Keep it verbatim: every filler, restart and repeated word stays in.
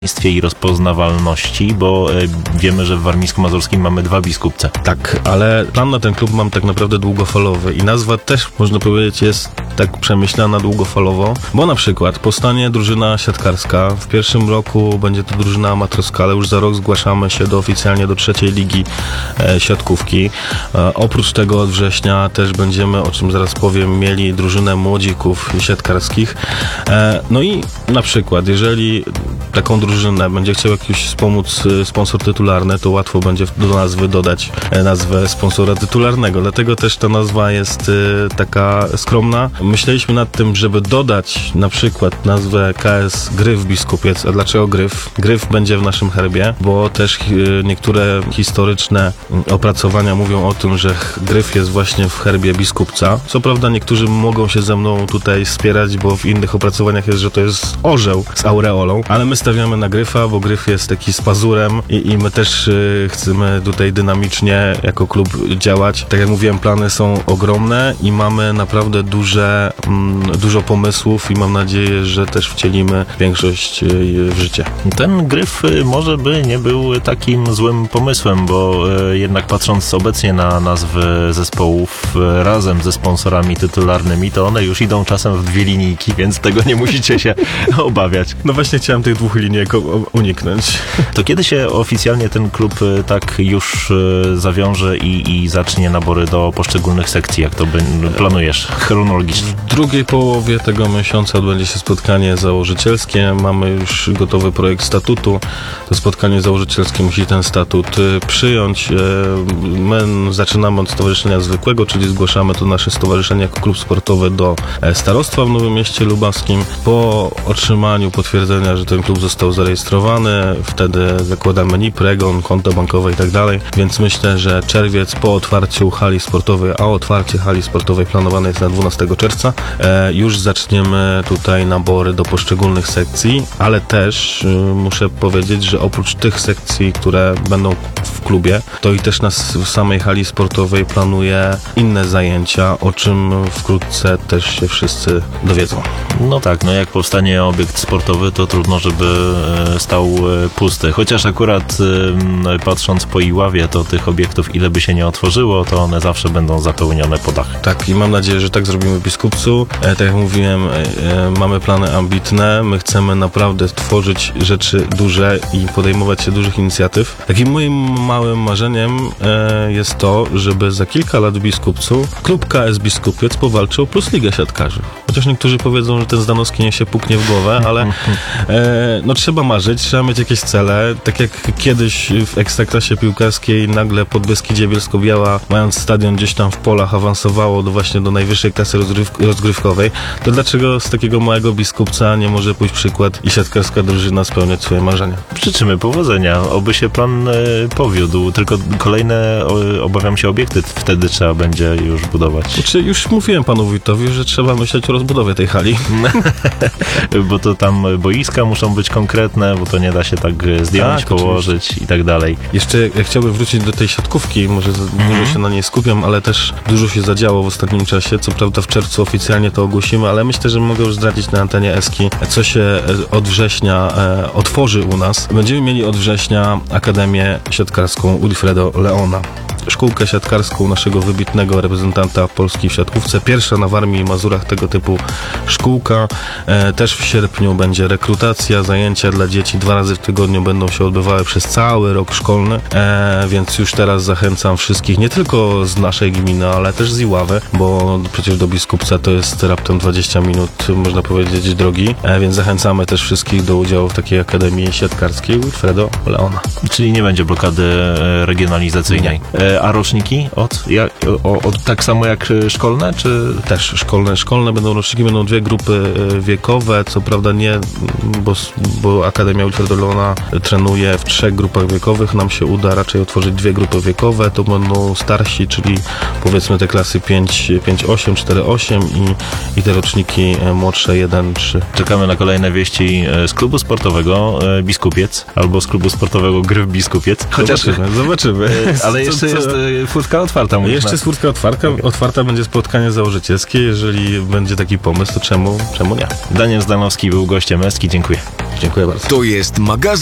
i rozpoznawalności, bo wiemy, że w warmińsko-mazurskim mamy dwa biskupce. Tak, ale plan na ten klub mam tak naprawdę długofalowy i nazwa też, można powiedzieć, jest tak przemyślana długofalowo, bo na przykład powstanie drużyna siatkarska. W pierwszym roku będzie to drużyna amatorska, ale już za rok zgłaszamy się do oficjalnie do trzeciej ligi e, siatkówki. E, oprócz tego od września też będziemy, o czym zaraz powiem, mieli drużynę młodzików siatkarskich. E, no i na przykład, jeżeli taką drużynę będzie chciał jakiś wspomóc sponsor tytularny, to łatwo będzie do nazwy dodać nazwę sponsora tytularnego. Dlatego też ta nazwa jest y, taka skromna. Myśleliśmy nad tym, żeby dodać na przykład nazwę K S Gryf Biskupiec. A dlaczego Gryf? Gryf będzie w naszym herbie, bo też y, niektóre historyczne opracowania mówią o tym, że Gryf jest właśnie w herbie biskupca. Co prawda niektórzy mogą się ze mną tutaj spierać, bo w innych opracowaniach jest, że to jest orzeł z aureolą, ale my stawiamy na Gryfa, bo Gryf jest taki z pazurem i, i my też y, chcemy tutaj dynamicznie jako klub działać. Tak jak mówiłem, plany są ogromne i mamy naprawdę duże, mm, dużo pomysłów i mam nadzieję, że też wcielimy większość y, w życie. Ten Gryf może by nie był takim złym pomysłem, bo y, jednak patrząc obecnie na nazwy zespołów y, razem ze sponsorami tytularnymi, to one już idą czasem w dwie linijki, więc tego nie musicie się obawiać. No właśnie chciałem tych dwóch linijek uniknąć. To kiedy się oficjalnie ten klub tak już zawiąże i, i zacznie nabory do poszczególnych sekcji, jak to by planujesz chronologicznie? W drugiej połowie tego miesiąca odbędzie się spotkanie założycielskie. Mamy już gotowy projekt statutu. To spotkanie założycielskie musi ten statut przyjąć. My zaczynamy od stowarzyszenia zwykłego, czyli zgłaszamy to nasze stowarzyszenie jako klub sportowy do starostwa w Nowym Mieście Lubawskim. Po otrzymaniu potwierdzenia, że ten klub został zarejestrowany, wtedy zakładamy N I P, REGON, konto bankowe i tak dalej, więc myślę, że czerwiec po otwarciu hali sportowej, a otwarcie hali sportowej planowane jest na dwunastego czerwca, e, już zaczniemy tutaj nabory do poszczególnych sekcji, ale też y, muszę powiedzieć, że oprócz tych sekcji, które będą w klubie, to i też nas w samej hali sportowej planuje inne zajęcia, o czym wkrótce też się wszyscy dowiedzą. No tak, no jak powstanie obiekt sportowy, to trudno, żeby stał pusty. Chociaż akurat patrząc po Iławie, to tych obiektów, ile by się nie otworzyło, to one zawsze będą zapełnione po dach. Tak, i mam nadzieję, że tak zrobimy w Biskupcu. E, tak jak mówiłem, e, mamy plany ambitne. My chcemy naprawdę tworzyć rzeczy duże i podejmować się dużych inicjatyw. Takim moim małym marzeniem e, jest to, żeby za kilka lat w Biskupcu klub K S Biskupiec powalczył Plus Ligę Siatkarzy. Chociaż niektórzy powiedzą, że ten Zdanowski nie się puknie w głowę, ale e, no trzeba marzyć, trzeba mieć jakieś cele. Tak jak kiedyś w Ekstraklasie piłkarskiej nagle Podbeskidzie Bielsko-Biała, mając stadion gdzieś tam w polach, awansowało do właśnie do najwyższej klasy rozgryw rozgrywkowej, to dlaczego z takiego małego Biskupca nie może pójść przykład i siatkarska drużyna spełniać swoje marzenia? Życzymy powodzenia, oby się plan e, powiódł, tylko kolejne o, obawiam się obiekty wtedy trzeba będzie już budować. Czy już mówiłem panu wójtowi, że trzeba myśleć o rozbudowie tej hali. Bo to tam boiska muszą być konkretne, bo to nie da się tak zdjąć, tak, położyć oczywiście. I tak dalej. Jeszcze ja chciałbym wrócić do tej siatkówki, może mm. dużo się na niej skupiam, ale też dużo się zadziało w ostatnim czasie. Co prawda w czerwcu oficjalnie to ogłosimy, ale myślę, że mogę już zdradzić na antenie Eski, co się od września e, otworzy u nas. Będziemy mieli od września Akademię Siatkarską Wilfredo Leona. Szkółkę siatkarską naszego wybitnego reprezentanta Polski w siatkówce. Pierwsza na Warmii i Mazurach tego typu szkółka. E, też w sierpniu będzie rekrutacja, zajęcia dla dzieci dwa razy w tygodniu będą się odbywały przez cały rok szkolny, e, więc już teraz zachęcam wszystkich, nie tylko z naszej gminy, ale też z Iławy, bo przecież do Biskupca to jest raptem dwadzieścia minut, można powiedzieć, drogi, e, więc zachęcamy też wszystkich do udziału w takiej Akademii Siatkarskiej Wilfredo Leona. Czyli nie będzie blokady regionalizacyjnej. Nie. A roczniki od, jak, o, od tak samo jak szkolne, czy? Też szkolne. Szkolne będą roczniki, będą dwie grupy wiekowe, co prawda nie, bo, bo Akademia Wilfredo Leona trenuje w trzech grupach wiekowych, nam się uda raczej otworzyć dwie grupy wiekowe, to będą starsi, czyli powiedzmy te klasy pięć osiem, cztery osiem i, i te roczniki młodsze jeden trzy. Czekamy na kolejne wieści z klubu sportowego Biskupiec, albo z klubu sportowego Gryf Biskupiec. Chociaż zobaczymy, zobaczymy. Ale jeszcze co, co? jest furtka otwarta. Jeszcze jest furtka otwarta, otwarta będzie spotkanie założycielskie, jeżeli będzie taki pomysł, to czemu, czemu nie? Daniel Zdanowski był gościem Eski, dziękuję. Dziękuję bardzo. To jest magazyn